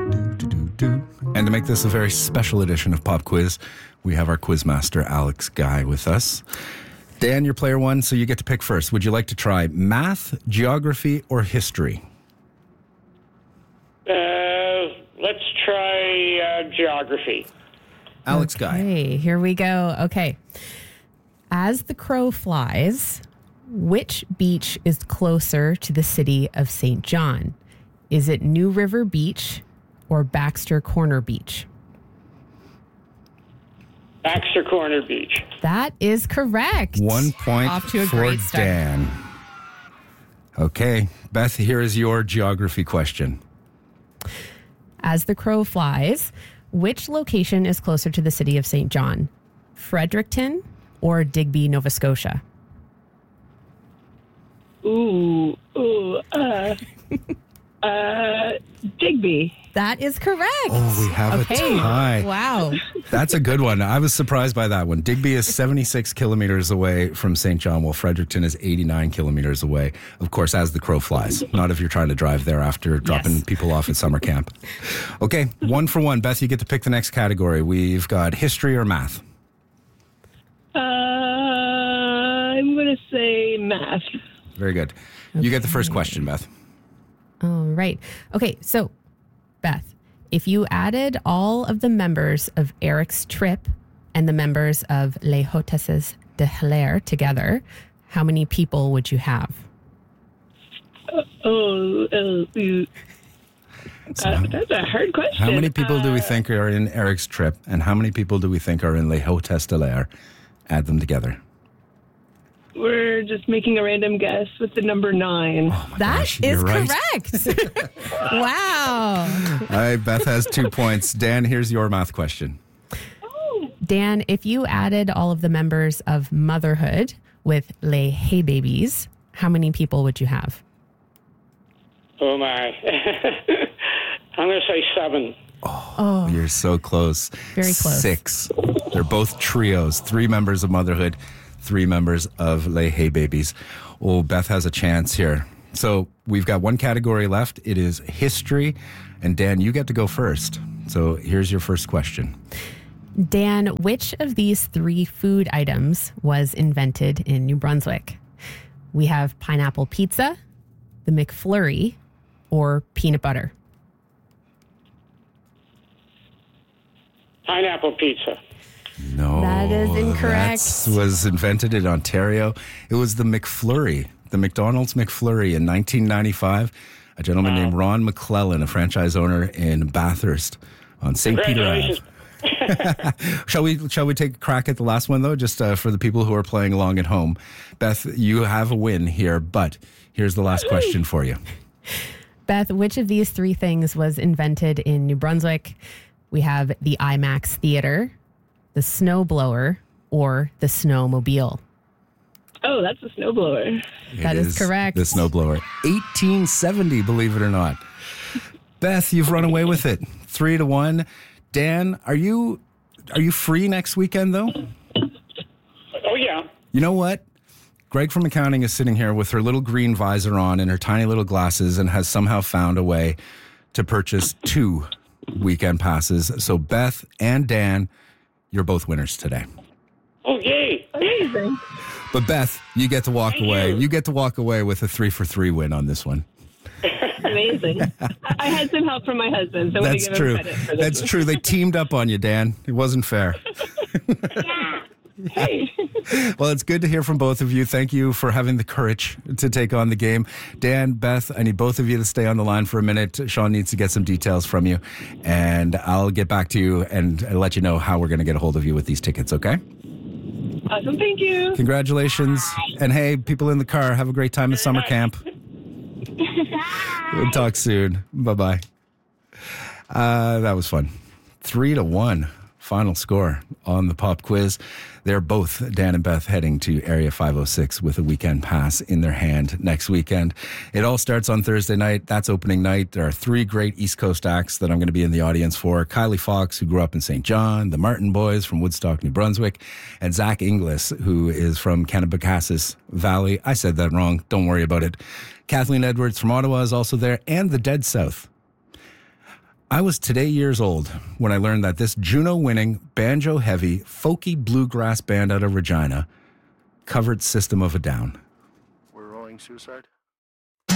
And to make this a very special edition of Pop Quiz, we have our quizmaster, Alex Guy, with us. Dan, you're player one, so you get to pick first. Would you like to try math, geography, or history? Let's try geography. Alex Guy. Hey, here we go. Okay. As the crow flies, which beach is closer to the city of St. John? Is it New River Beach or Baxter Corner Beach? Baxter Corner Beach. That is correct. 1 point Off to a for great start. Dan. Okay, Beth, here is your geography question. As the crow flies, which location is closer to the city of St. John? Fredericton or Digby, Nova Scotia? Digby. That is correct. Oh, we have a tie. Wow. That's a good one. I was surprised by that one. Digby is 76 kilometers away from St. John, while Fredericton is 89 kilometers away. Of course, as the crow flies. Not if you're trying to drive there after dropping people off at summer camp. Okay, 1 for 1. Beth, you get to pick the next category. We've got history or math. I'm going to say math. Very good. You get the first question, Beth. All right. Okay, so Beth, if you added all of the members of Eric's trip and the members of Les Hôtesses de Hilaire together, how many people would you have? That's a hard question. How many people do we think are in Eric's trip, and how many people do we think are in Les Hôtesses de Hilaire? Add them together. We're just making a random guess with the number 9. Oh my That gosh, is you're right. correct. Wow. All right, Beth has 2 points. Dan, here's your math question. Dan, if you added all of the members of Motherhood with Les Hey Babies, how many people would you have? Oh, my. I'm going to say 7. Oh, you're so close. Very close. 6. They're both trios. 3 members of Motherhood, 3 members of Les Hey Babies. Oh, Beth has a chance here. So we've got one category left. It is history. And Dan, you get to go first. So here's your first question. Dan, which of these 3 food items was invented in New Brunswick? We have pineapple pizza, the McFlurry, or peanut butter. Pineapple pizza. No. That is incorrect. That was invented in Ontario. It was the McFlurry, the McDonald's McFlurry in 1995. A gentleman named Ron McClellan, a franchise owner in Bathurst on St. Peter Ave. Shall we take a crack at the last one, though, just for the people who are playing along at home? Beth, you have a win here, but here's the last question for you. Beth, which of these 3 things was invented in New Brunswick? We have the IMAX Theater, the snowblower, or the snowmobile. Oh, that's a snowblower. That is correct. The snowblower. 1870, believe it or not. Beth, you've run away with it. 3-1. Dan, are you free next weekend, though? Oh, yeah. You know what? Greg from accounting is sitting here with her little green visor on and her tiny little glasses and has somehow found a way to purchase 2 weekend passes. So Beth and Dan, you're both winners today. Oh, yay. Amazing. But Beth, you get to walk Thank away. you. You get to walk away with a 3-for-3 win on this one. Amazing. I had some help from my husband, so That's I'm true. going to give him credit for this. That's true. They teamed up on you, Dan. It wasn't fair. Hey. Well, it's good to hear from both of you. Thank you for having the courage to take on the game. Dan, Beth, I need both of you to stay on the line for a minute. Sean needs to get some details from you, and I'll get back to you and let you know how we're going to get a hold of you with these tickets, okay? Awesome. Thank you. Congratulations. And hey, people in the car, have a great time at summer camp. We'll talk soon. Bye-bye. That was fun. 3-1 final score on the pop quiz. They're both, Dan and Beth, heading to Area 506 with a weekend pass in their hand next weekend. It all starts on Thursday night. That's opening night. There are 3 great East Coast acts that I'm going to be in the audience for. Kylie Fox, who grew up in St. John, the Martin Boys from Woodstock, New Brunswick, and Zach Inglis, who is from Kennebecassis Valley. I said that wrong. Don't worry about it. Kathleen Edwards from Ottawa is also there, and the Dead South. I was today years old when I learned that this Juno-winning, banjo-heavy, folky bluegrass band out of Regina covered System of a Down. We're rolling Suicide.